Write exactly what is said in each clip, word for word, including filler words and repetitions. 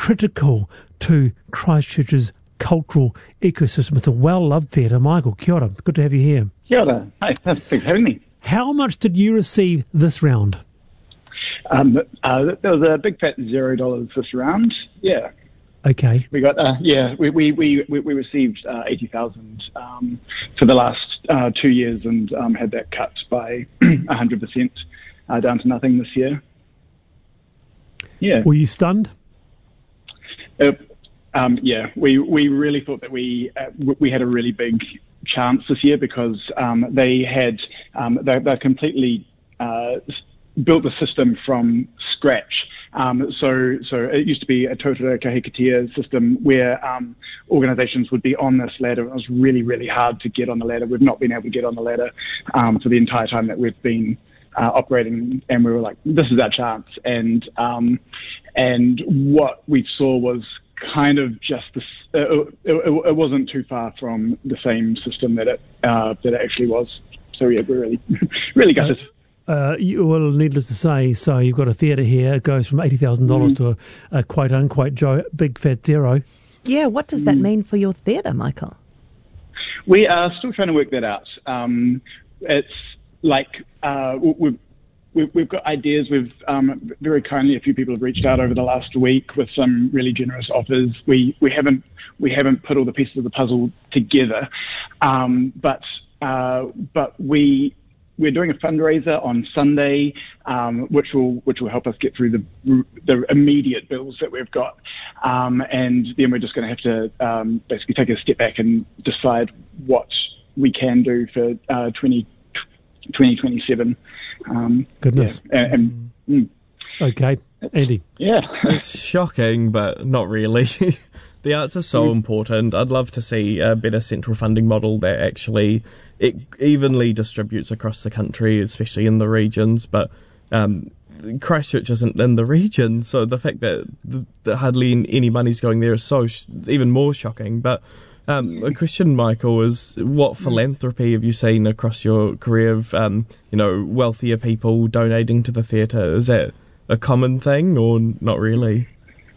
critical to Christchurch's cultural ecosystem. It's a well-loved theatre. Michael, kia ora. Good to have you here. Kia ora. Hi, thanks for having me. How much did you receive this round? Um, uh, there was a big fat zero dollars this round. Yeah. Okay. We got, uh, yeah, we, we, we, we received uh, eighty thousand um, for the last uh, two years and um, had that cut by one hundred percent uh, down to nothing this year. Yeah. Were you stunned? Uh, um, yeah, we, we really thought that we uh, we had a really big chance this year because um, they had, um, they, they completely uh, built the system from scratch. Um, so, so it used to be a totara kahikatea system where um, organisations would be on this ladder. It was really, really hard to get on the ladder. We've not been able to get on the ladder um, for the entire time that we've been uh, operating, and we were like, "This is our chance." And um, and what we saw was kind of just this. Uh, it, it, it wasn't too far from the same system that it uh, that it actually was. So yeah, we're really, really gutted. Uh, you, well, needless to say, so you've got a theatre here. It goes from eighty thousand dollars mm. to a, a quote unquote Joe, big fat zero. Yeah, what does that mm. mean for your theatre, Michael? We are still trying to work that out. Um, it's like uh, we've, we've we've got ideas. We've um, very kindly a few people have reached out over the last week with some really generous offers. We we haven't we haven't put all the pieces of the puzzle together, um, but uh, but we. We're doing a fundraiser on Sunday, um, which will which will help us get through the the immediate bills that we've got, um, and then we're just going to have to um, basically take a step back and decide what we can do for uh, twenty twenty-seven. Um, Goodness. Yeah, and, and, mm. Okay, Andy. Yeah, it's shocking, but not really. The arts are so mm. important. I'd love to see a better central funding model that actually it evenly distributes across the country, especially in the regions. But um, Christchurch isn't in the region, so the fact that, the, that hardly any money's going there is so sh- even more shocking. But um, a question, Michael, is what philanthropy have you seen across your career of um, you know wealthier people donating to the theatre? Is that a common thing or not really?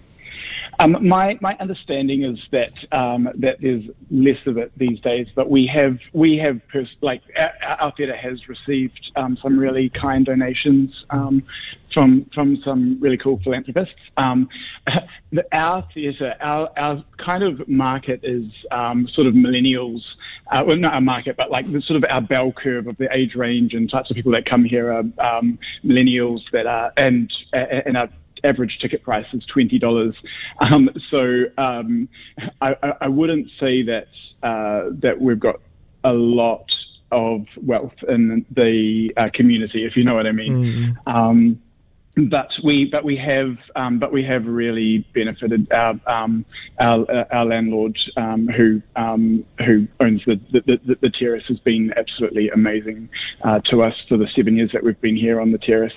Um, my my understanding is that um, that there's less of it these days, but we have we have pers- like our, our theatre has received um, some really kind donations um, from from some really cool philanthropists. Um, the, our theatre, our our kind of market is um, sort of millennials. Uh, well, not our market, but like the sort of our bell curve of the age range and types of people that come here are um, millennials that are and and are. Average ticket price is twenty dollars. Um, so um, I, I wouldn't say that uh, that we've got a lot of wealth in the uh, community, if you know what I mean. Mm. Um, but we but we have um, but we have really benefited our um, our, our landlord um, who um, who owns the the, the the terrace has been absolutely amazing uh, to us for the seven years that we've been here on the terrace.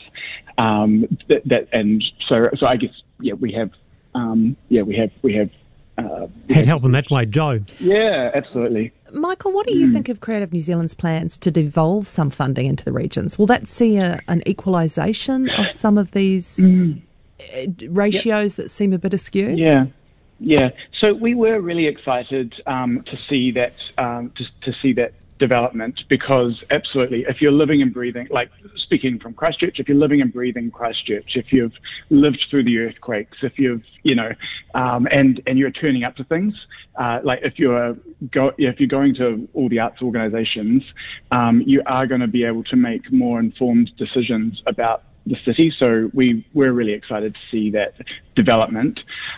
Um, that, that and so so I guess yeah we have um, yeah we have we have uh, we had have, help in that way, Joe. Yeah, absolutely. Michael, what do you mm. think of Creative New Zealand's plans to devolve some funding into the regions? Will that see a, an equalisation of some of these mm. ratios yep. that seem a bit askew? Yeah. Yeah, so we were really excited um, to see that um, to, to see that development because absolutely, if you're living and breathing, like speaking from Christchurch, if you're living and breathing Christchurch, if you've lived through the earthquakes, if you've you know, um, and and you're turning up to things, uh, like if you're go if you're going to all the arts organisations, um, you are going to be able to make more informed decisions about the city, so we were really excited to see that development.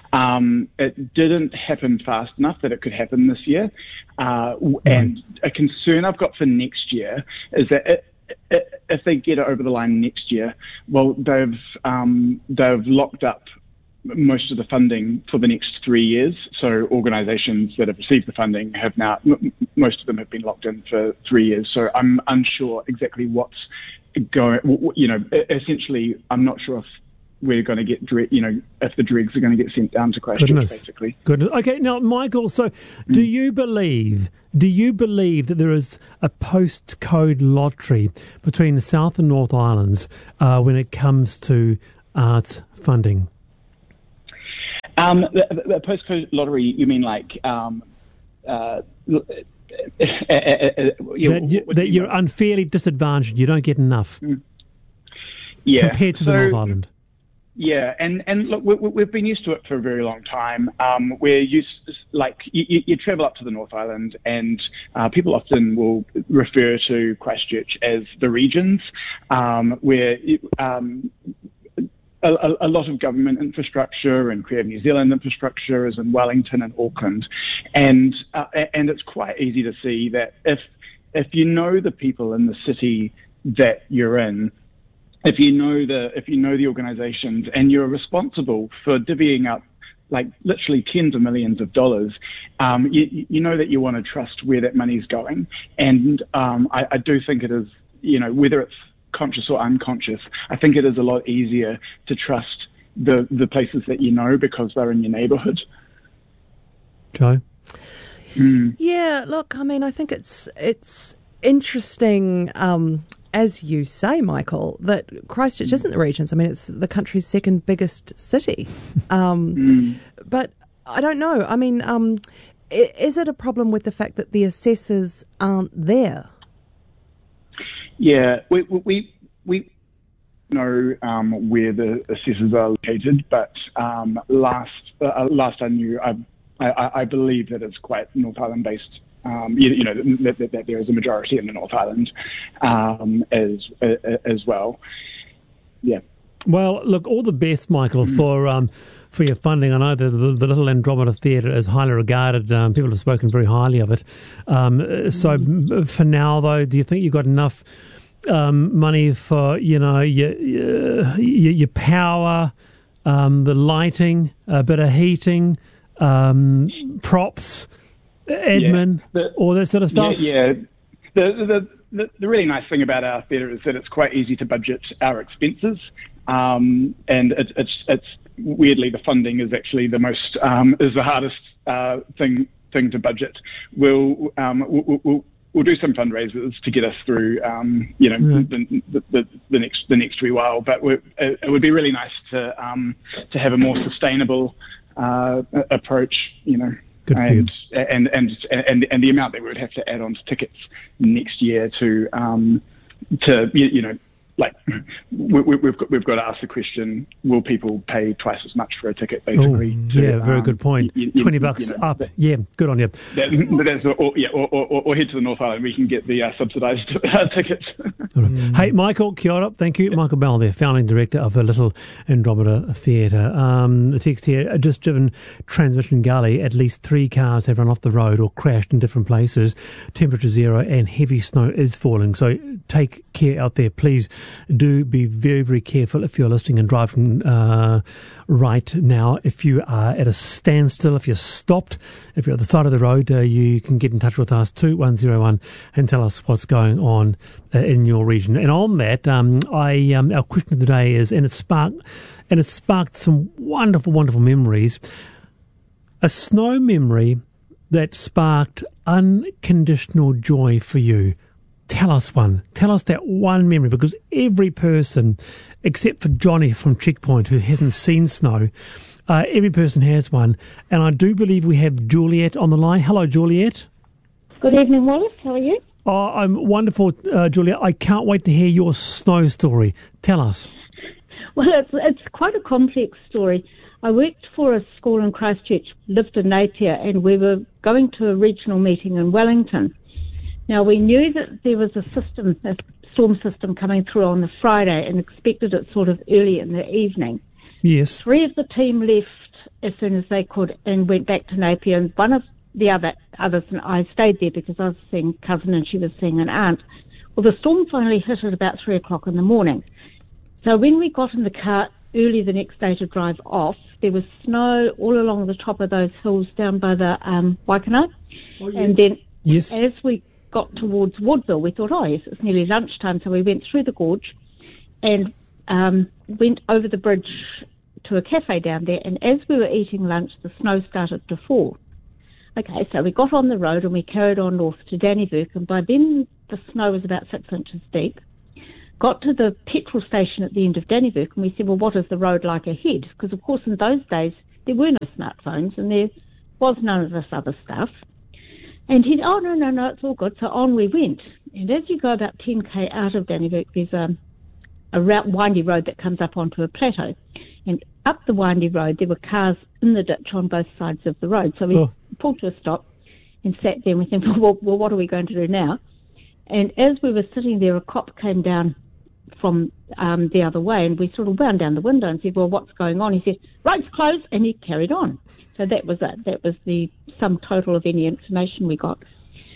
Um, it didn't happen fast enough that it could happen this year, uh, and a concern I've got for next year is that it, it, if they get it over the line next year, well, they've um, they've locked up most of the funding for the next three years. So organisations that have received the funding have now, m- most of them have been locked in for three years. So I'm unsure exactly what's going, you know, essentially, I'm not sure if we're going to get, you know, if the dregs are going to get sent down to Christchurch, Goodness. basically. Goodness. Okay, now, Michael, so do Mm. you believe, do you believe that there is a postcode lottery between the South and North Islands uh, when it comes to arts funding? Um, the, the postcode lottery, you mean like... Um, uh, that, you, that you're unfairly disadvantaged. You don't get enough yeah. compared to so, the North Island. Yeah, and, and look, we, we've been used to it for a very long time. Um, we're used, like, you, you travel up to the North Island, and uh, people often will refer to Christchurch as the regions, um, where um, a, a lot of government infrastructure and Creative New Zealand infrastructure is in Wellington and Auckland, and uh, and it's quite easy to see that if if you know the people in the city that you're in. If you know the if you know the organisations and you're responsible for divvying up like literally tens of millions of dollars, um, you, you know that you want to trust where that money's going. And um, I, I do think it is, you know, whether it's conscious or unconscious, I think it is a lot easier to trust the the places that you know because they're in your neighbourhood. Joe? Mm. Yeah, look, I mean, I think it's it's interesting. Um, As you say, Michael, that Christchurch isn't the regions. I mean, it's the country's second biggest city. Um, mm. But I don't know. I mean, um, is it a problem with the fact that the assessors aren't there? Yeah, we we we know um, where the assessors are located, but um, last uh, last I knew, I, I I believe that it's quite North Island based. Um, you, you know that, that, that there is a majority in the North Island um, as uh, as well. Yeah. Well, look, all the best, Michael, mm. for um, for your funding. I know that the, the Little Andromeda Theatre is highly regarded. Um, people have spoken very highly of it. Um, so, mm. for now, though, do you think you've got enough um, money for you know your your, your power, um, the lighting, a bit of heating, um, props? Admin, yeah, the, all that sort of stuff. Yeah, yeah. The, the the the really nice thing about our theatre is that it's quite easy to budget our expenses, um, and it's it's it's weirdly the funding is actually the most um, is the hardest uh, thing thing to budget. We'll um, we'll, we'll we'll do some fundraisers to get us through, um, you know, mm-hmm. the, the, the the next the next wee while. But it, it would be really nice to um, to have a more sustainable uh, approach, you know. Good for and, you. and and and and the amount that we would have to add on to tickets next year to um to you, you know like we, we've got we've got to ask the question: will people pay twice as much for a ticket? Basically, oh, to, yeah, very um, good point. You, you, Twenty bucks you know, up, that, yeah, good on you. That, that's, or, yeah, or, or, or head to the North Island. We can get the uh, subsidised uh, tickets. Mm. Hey, Michael, kia ora. Thank you, Michael Bell, there, founding director of the Little Andromeda Theatre. Um, the text here: just driven Transmission Gully. At least three cars have run off the road or crashed in different places. Temperature zero and heavy snow is falling. So take care out there, please. Do be very, very careful if you're listening and driving uh, right now. If you are at a standstill, if you're stopped, if you're at the side of the road, uh, you can get in touch with us, two one zero one, and tell us what's going on uh, in your region. And on that, um, I um, our question of the day is, and it sparked, and it sparked some wonderful, wonderful memories. A snow memory that sparked unconditional joy for you. Tell us one. Tell us that one memory, because every person, except for Johnny from Checkpoint, who hasn't seen snow, uh, every person has one. And I do believe we have Juliet on the line. Hello, Juliet. Good evening, Wallace. How are you? Oh, I'm wonderful, uh, Juliet. I can't wait to hear your snow story. Tell us. Well, it's, it's quite a complex story. I worked for a school in Christchurch, lived in Napier, and we were going to a regional meeting in Wellington. Now, we knew that there was a system, a storm system coming through on the Friday and expected it sort of early in the evening. Yes. Three of the team left as soon as they could and went back to Napier, and one of the other others and I stayed there because I was seeing a cousin and she was seeing an aunt. Well, the storm finally hit at about three o'clock in the morning. So when we got in the car early the next day to drive off, there was snow all along the top of those hills down by the um, Waikanae. Oh, yeah. And then yes. as we got towards Woodville, we thought, oh, yes, it's nearly lunchtime, so we went through the gorge and um, went over the bridge to a cafe down there, and as we were eating lunch, the snow started to fall. Okay, so we got on the road and we carried on north to Dannevirke, and by then the snow was about six inches deep. Got to the petrol station at the end of Dannevirke, and we said, well, what is the road like ahead? Because, of course, in those days, there were no smartphones, and there was none of this other stuff. And he, oh, no, no, no, it's all good. So on we went. And as you go about ten k out of Dannevirke, there's a, a route, windy road that comes up onto a plateau. And up the windy road, there were cars in the ditch on both sides of the road. So we oh. pulled to a stop and sat there and we think, well, well, what are we going to do now? And as we were sitting there, a cop came down from um, the other way, and we sort of wound down the window and said, well, what's going on? He said, road's closed, and he carried on. So that was it. That was the sum total of any information we got.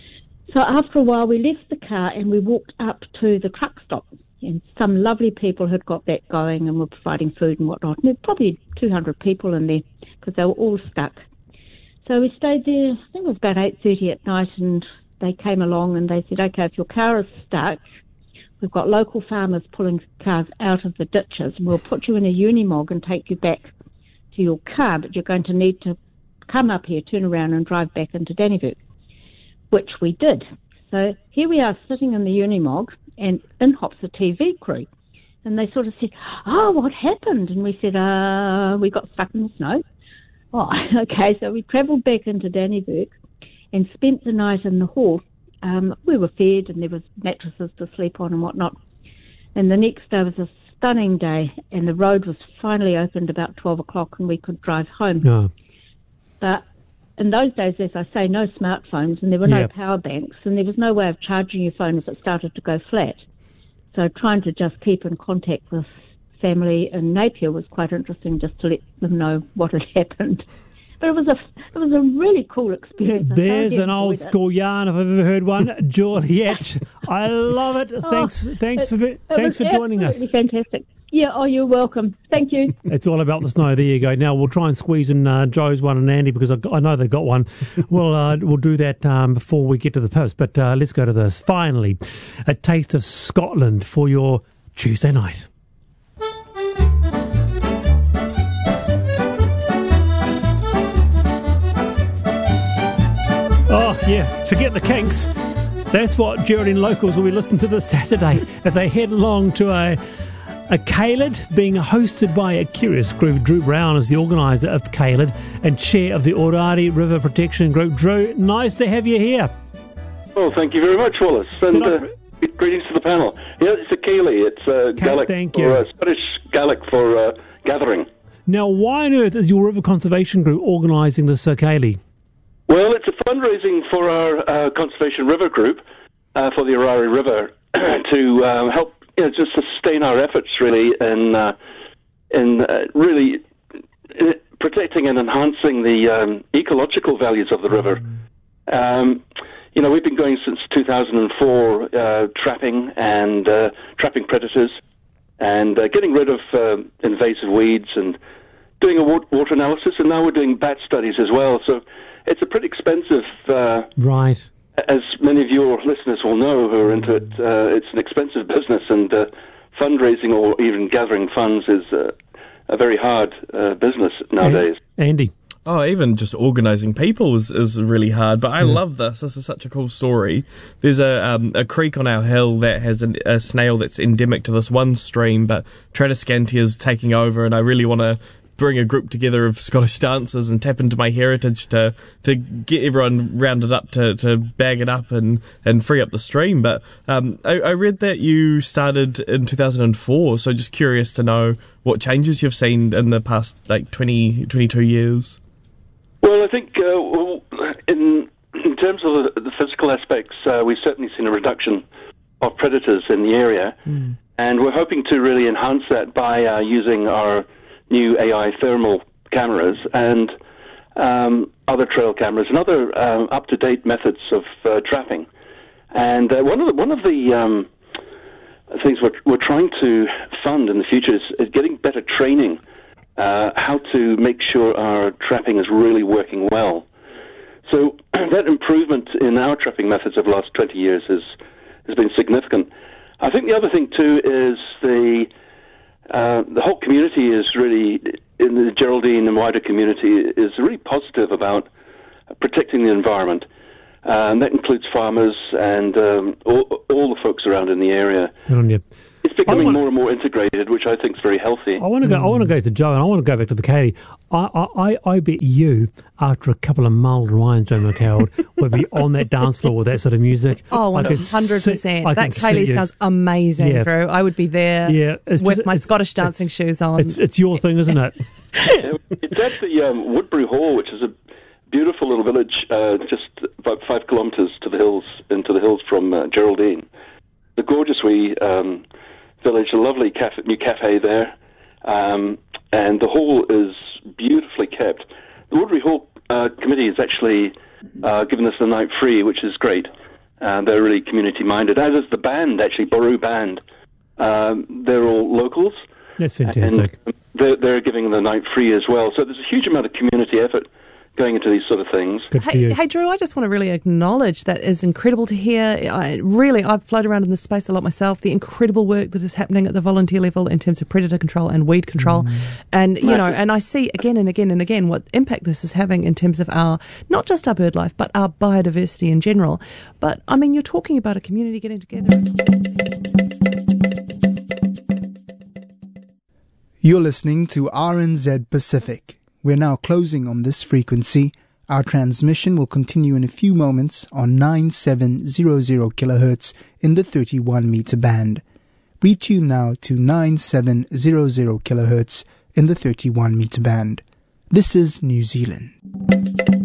So after a while, we left the car and we walked up to the truck stop, and some lovely people had got that going and were providing food and whatnot. And there were probably two hundred people in there because they were all stuck. So we stayed there, I think it was about eight thirty at night, and they came along and they said, okay, if your car is stuck, we've got local farmers pulling cars out of the ditches, and we'll put you in a Unimog and take you back to your car, but you're going to need to come up here, turn around and drive back into Dannevirke, which we did. So here we are sitting in the Unimog, and in hops a T V crew. And they sort of said, oh, what happened? And we said, uh, we got stuck in the snow. Oh, okay, so we travelled back into Dannevirke and spent the night in the hall. Um, we were fed and there was mattresses to sleep on and whatnot. And the next day was a stunning day, and the road was finally opened about twelve o'clock and we could drive home. Oh. But in those days, as I say, no smartphones, and there were no yep. power banks, and there was no way of charging your phone if it started to go flat. So trying to just keep in contact with family in Napier was quite interesting, just to let them know what had happened. But it was a it was a really cool experience. There's an old school yarn if I've ever heard one. Juliet, I love it. Oh, thanks, thanks it, for it thanks for joining us. Fantastic. Yeah. Oh, you're welcome. Thank you. It's all about the snow. There you go. Now we'll try and squeeze in uh, Joe's one and Andy because I, I know they've got one. we'll uh, we'll do that um, before we get to the post. But uh, let's go to this. Finally, a taste of Scotland for your Tuesday night. Oh, yeah, forget the Kinks. That's what Geraldine locals will be listening to this Saturday if they head along to a, a Caelid being hosted by a curious group. Drew Brown is the organiser of Caelid and chair of the Orari River Protection Group. Drew, nice to have you here. Well, thank you very much, Wallace. And I... uh, greetings to the panel. Yeah, it's a Caelid. It's uh, Gaelic thank for, you. Uh, Scottish Gaelic for uh, gathering. Now, why on earth is your River Conservation Group organising this uh, Caelid? Well, it's a fundraising for our uh, Conservation River Group, uh, for the Orari River, to um, help, you know, just sustain our efforts, really, in, uh, in uh, really uh, protecting and enhancing the um, ecological values of the river. Um, you know, we've been going since two thousand four, uh, trapping and uh, trapping predators and uh, getting rid of uh, invasive weeds and doing a water analysis, and now we're doing bat studies as well. So it's a pretty expensive, uh, right? As many of your listeners will know who are into it, uh, it's an expensive business, and uh, fundraising or even gathering funds is uh, a very hard uh, business nowadays. Andy? Oh, even just organising people is, is really hard, but I yeah. love this. This is such a cool story. There's a um, a creek on our hill that has an, a snail that's endemic to this one stream, but Tradescantia is taking over, and I really want to bring a group together of Scottish dancers and tap into my heritage to to get everyone rounded up to, to bag it up and, and free up the stream. But um, I, I read that you started in two thousand four, so just curious to know what changes you've seen in the past like twenty, twenty-two years. Well, I think uh, in in terms of the, the physical aspects, uh, we've certainly seen a reduction of predators in the area, mm. and we're hoping to really enhance that by uh, using our new A I thermal cameras and um, other trail cameras and other um, up-to-date methods of uh, trapping. And uh, one of the, one of the um, things we're, we're trying to fund in the future is, is getting better training, uh, how to make sure our trapping is really working well. So that improvement in our trapping methods over the last twenty years has, has been significant. I think the other thing, too, is the Uh, the whole community is really, in the Geraldine and wider community, is really positive about protecting the environment. Uh, and that includes farmers and um, all, all the folks around in the area. Good on you. it's becoming wanna, more and more integrated, which I think is very healthy. I want to go. Mm. I want to go to Joe, and I want to go back to the Katie. I, I, I bet you, after a couple of mulled wines, Joe McHale, would be on that dance floor with that sort of music. Oh, one hundred percent. That Kaylee sounds amazing, yeah. Drew. I would be there yeah, with just, my Scottish dancing shoes on. It's, it's your thing, isn't it? Yeah, it's at the um, Woodbury Hall, which is a beautiful little village, uh, just about five kilometres to the hills, into the hills from uh, Geraldine. The gorgeous wee um, village, a lovely cafe, new cafe there, um, and the hall is beautifully kept. The Woodbury Hall uh, committee has actually uh, given us the night free, which is great. Uh, they're really community-minded, as is the band, actually, Boru Band. Um, they're all locals. That's fantastic. And they're, they're giving the night free as well. So there's a huge amount of community effort going into these sort of things. Hey, hey, Drew, I just want to really acknowledge that is incredible to hear. I really, I've floated around in this space a lot myself, the incredible work that is happening at the volunteer level in terms of predator control and weed control. Mm. And, you know, and I see again and again and again what impact this is having in terms of our, not just our bird life, but our biodiversity in general. But, I mean, you're talking about a community getting together. You're listening to R N Z Pacific. We're now closing on this frequency. Our transmission will continue in a few moments on nine seven hundred kilohertz in the thirty-one meter band. Retune now to nine seven hundred kilohertz in the thirty-one meter band. This is New Zealand.